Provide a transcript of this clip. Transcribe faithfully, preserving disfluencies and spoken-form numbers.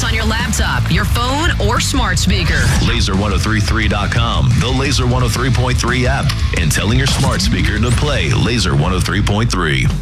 us on your laptop, your phone, or smart speaker. laser ten thirty-three dot com, the Laser one oh three point three app, and telling your smart speaker to play Laser one oh three point three.